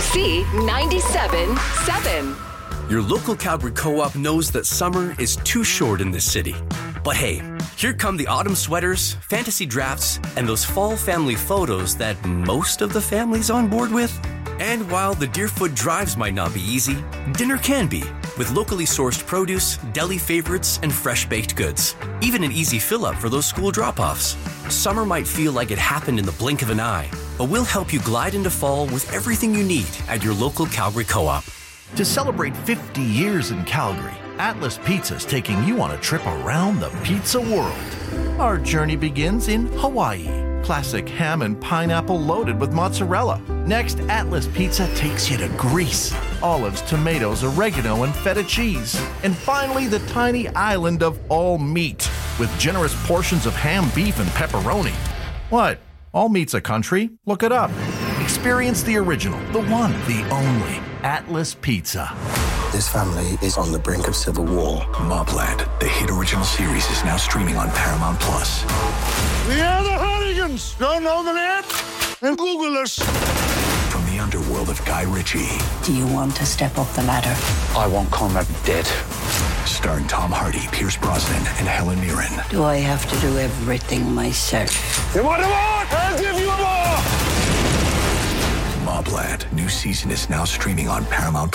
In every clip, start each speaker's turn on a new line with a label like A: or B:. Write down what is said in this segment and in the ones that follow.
A: C97.7.
B: Your local Calgary Co-op knows that summer is too short in this city. But hey, here come the autumn sweaters, fantasy drafts, and those fall family photos that most of the family's on board with. And while the Deerfoot drives might not be easy, dinner can be, with locally sourced produce, deli favorites, and fresh-baked goods. Even an easy fill-up for those school drop-offs. Summer might feel like it happened in the blink of an eye, but we'll help you glide into fall with everything you need at your local Calgary Co-op.
C: To celebrate 50 years in Calgary, Atlas Pizza is taking you on a trip around the pizza world. Our journey begins in Hawaii. Classic ham and pineapple loaded with mozzarella. Next, Atlas Pizza takes you to Greece. Olives, tomatoes, oregano, and feta cheese. And finally, the tiny island of all meat, with generous portions of ham, beef, and pepperoni. What? All meat's a country? Look it up. Experience the original, the one, the only. Atlas Pizza.
D: This family is on the brink of civil war.
E: Mobland, the hit original series, is now streaming on Paramount+.
F: We are the Hardigans. Don't know the net? And Google us.
E: From the underworld of Guy Ritchie.
G: Do you want to step up the ladder?
E: I want Conrad dead. Starring Tom Hardy, Pierce Brosnan, and Helen Mirren.
G: Do I have to do everything myself?
F: You want more? I'll give you more!
E: Mobland, new season is now streaming on Paramount+.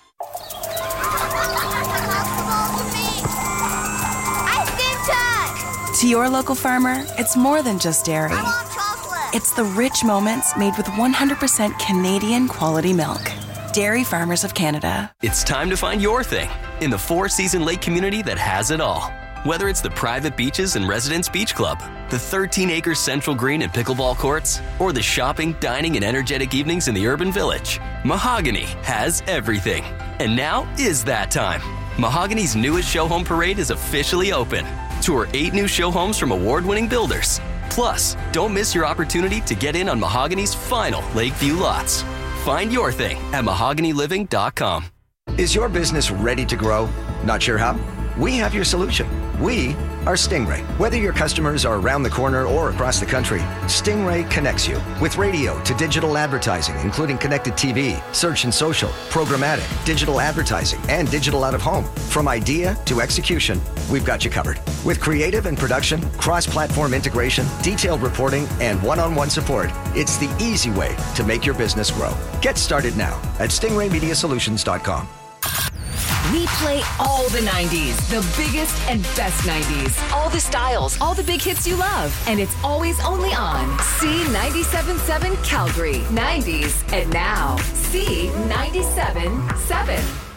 H: To your local farmer, it's more than just dairy.
I: I want chocolate.
H: It's the rich moments made with 100% Canadian quality milk. Dairy Farmers of Canada.
B: It's time to find your thing in the four-season lake community that has it all. Whether it's the private beaches and Residence Beach Club, the 13-acre Central Green and pickleball courts, or the shopping, dining, and energetic evenings in the urban village, Mahogany has everything. And now is that time. Mahogany's newest show home parade is officially open. Tour 8 new show homes from award-winning builders. Plus, don't miss your opportunity to get in on Mahogany's final Lakeview lots. Find your thing at mahoganyliving.com.
J: Is your business ready to grow? Not sure how? We have your solution. We are Stingray. Whether your customers are around the corner or across the country, Stingray connects you with radio to digital advertising, including connected TV, search and social, programmatic, digital advertising, and digital out of home. From idea to execution, we've got you covered. With creative and production, cross-platform integration, detailed reporting, and one-on-one support, it's the easy way to make your business grow. Get started now at stingraymediasolutions.com.
A: We play all the 90s, the biggest and best 90s. All the styles, all the big hits you love. And it's always only on C97.7 Calgary. 90s and now C97.7.